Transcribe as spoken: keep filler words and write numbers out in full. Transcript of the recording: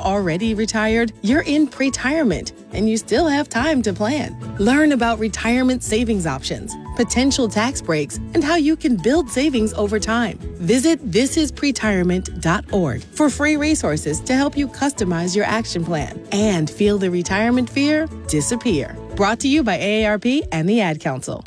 already retired, you're in pre-retirement and you still have time to plan. Learn about retirement savings options, potential tax breaks, and how you can build savings over time. Visit this is pretirement dot org for free resources to help you customize your action plan and feel the retirement fear disappear. Brought to you by A A R P and the Ad Council.